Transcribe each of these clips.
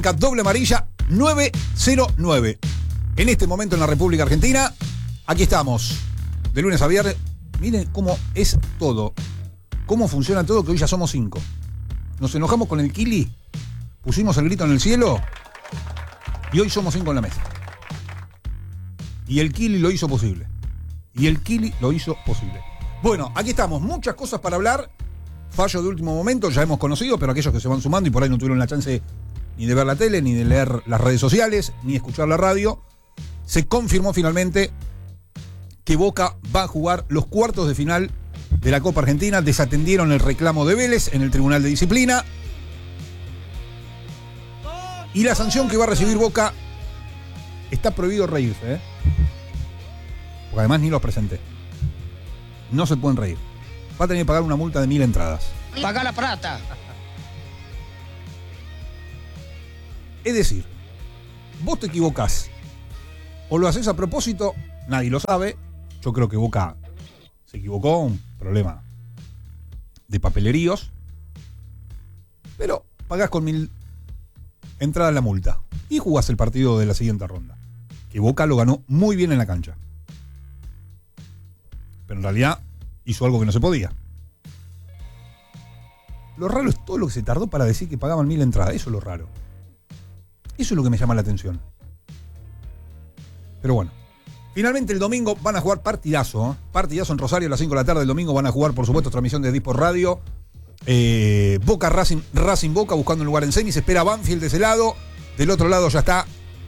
Doble amarilla 909. En este momento en la República Argentina, aquí estamos, de lunes a viernes. Miren cómo es todo, cómo funciona todo, que hoy ya somos 5. Nos enojamos con el Kili, pusimos el grito en el cielo y hoy somos 5 en la mesa. Y el Kili lo hizo posible. Bueno, aquí estamos, muchas cosas para hablar. Fallo de último momento, ya hemos conocido, pero aquellos que se van sumando y por ahí no tuvieron la chance ni de ver la tele, ni de leer las redes sociales, ni escuchar la radio, se confirmó finalmente que Boca va a jugar los cuartos de final de la Copa Argentina. Desatendieron el reclamo de Vélez en el Tribunal de Disciplina. Y la sanción que va a recibir Boca, está prohibido reírse, porque además ni los presenté. No se pueden reír. Va a tener que pagar una multa de 1.000 entradas. Paga la plata. Es decir, vos te equivocás o lo haces a propósito, nadie lo sabe. Yo creo que Boca se equivocó, un problema de papeleríos, pero pagás con 1.000 entradas la multa y jugás el partido de la siguiente ronda, que Boca lo ganó muy bien en la cancha, pero en realidad hizo algo que no se podía. Lo raro es todo lo que se tardó para decir que pagaban 1.000 entradas. Eso es lo raro. Eso es lo que me llama la atención. Pero bueno, finalmente el domingo van a jugar partidazo. Partidazo en Rosario a las 5 de la tarde. El domingo van a jugar, por supuesto, transmisión de Dispor Radio. Boca Racing Boca buscando un lugar en semis. Se espera Banfield de ese lado. Del otro lado ya está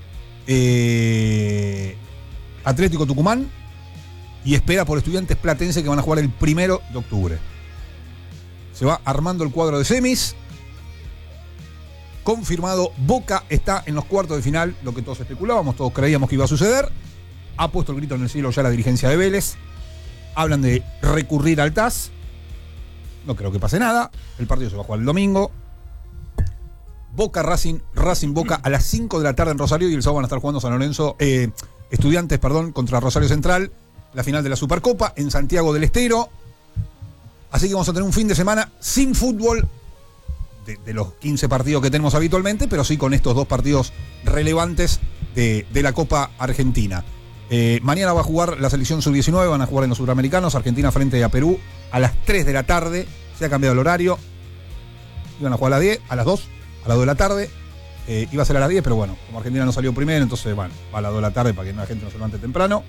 Atlético Tucumán. Y espera por Estudiantes Platense, que van a jugar el 1 de octubre. Se va armando el cuadro de semis. Confirmado, Boca está en los cuartos de final, lo que todos especulábamos, todos creíamos que iba a suceder. Ha puesto el grito en el cielo ya la dirigencia de Vélez. Hablan de recurrir al TAS. No creo que pase nada. El partido se va a jugar el domingo. Boca Racing Boca a las 5 de la tarde en Rosario, y el sábado van a estar jugando San Lorenzo, Estudiantes, contra Rosario Central, la final de la Supercopa en Santiago del Estero. Así que vamos a tener un fin de semana sin fútbol, de los 15 partidos que tenemos habitualmente, pero sí con estos dos partidos relevantes de la Copa Argentina. Mañana va a jugar la selección sub-19, van a jugar en los Suramericanos, Argentina frente a Perú a las 3 de la tarde, se ha cambiado el horario, iban a jugar a las 2 de la tarde, iba a ser a las 10, pero bueno, como Argentina no salió primero, entonces bueno, va a las 2 de la tarde para que la gente no se levante temprano.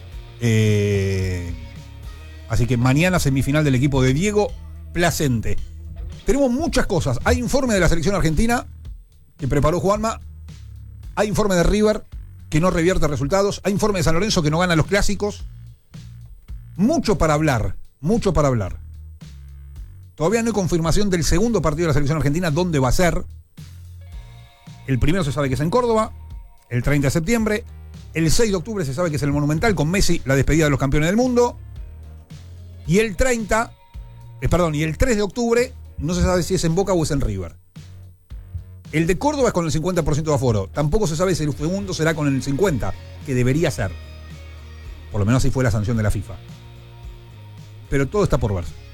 Así que mañana semifinal del equipo de Diego Placente. Tenemos muchas cosas. Hay informe de la selección argentina que preparó Juanma. Hay informe de River que no revierte resultados. Hay informe de San Lorenzo que no gana los clásicos. Mucho para hablar. Todavía no hay confirmación del segundo partido de la selección argentina, dónde va a ser. El primero se sabe que es en Córdoba, el 30 de septiembre. El 6 de octubre se sabe que es el Monumental, con Messi, la despedida de los campeones del mundo. Y el 3 de octubre no se sabe si es en Boca o es en River. El de Córdoba es con el 50% de aforo. Tampoco se sabe si el segundo será con el 50%, que debería ser. Por lo menos así fue la sanción de la FIFA. Pero todo está por verse.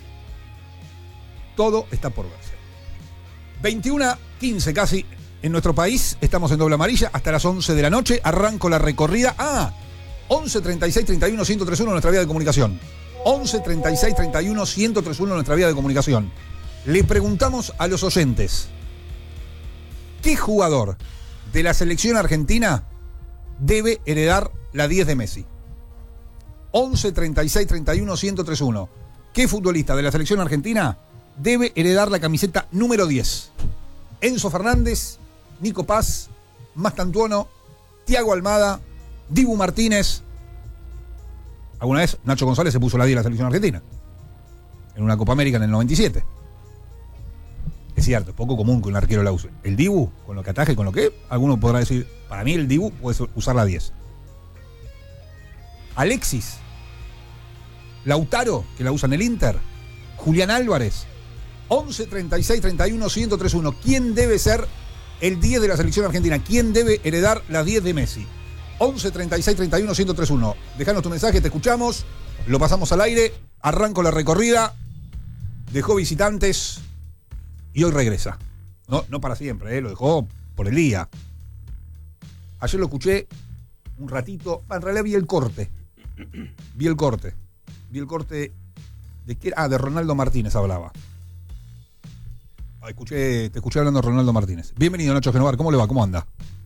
21:15 casi en nuestro país. Estamos en doble amarilla hasta las 11 de la noche. Arranco la recorrida. 11 36 31 1031 nuestra vía de comunicación. 11 36 31 1031 nuestra vía de comunicación. Le preguntamos a los oyentes: ¿qué jugador de la selección argentina debe heredar la 10 de Messi? 11 36 31 1031. ¿Qué futbolista de la selección argentina debe heredar la camiseta número 10? Enzo Fernández, Nico Paz, Mastantuono, Thiago Almada, Dibu Martínez. Alguna vez Nacho González se puso la 10 de la selección argentina en una Copa América en el 97. Es cierto, es poco común que un arquero la use. El Dibu, con lo que ataje, con lo que alguno podrá decir, para mí el Dibu puede usar la 10. Alexis, Lautaro, que la usa en el Inter, Julián Álvarez. 11 36 31 1031. ¿Quién debe ser el 10 de la selección argentina? ¿Quién debe heredar la 10 de Messi? 11 36 31 1031. Dejanos tu mensaje, te escuchamos, lo pasamos al aire. Arranco la recorrida. Dejó visitantes y hoy regresa. No para siempre, lo dejó por el día. Ayer lo escuché un ratito, en realidad vi el corte. Vi el corte de Ronaldo Martínez hablaba. Te escuché hablando de Ronaldo Martínez. Bienvenido, Nacho Genovar, ¿cómo le va? ¿Cómo anda?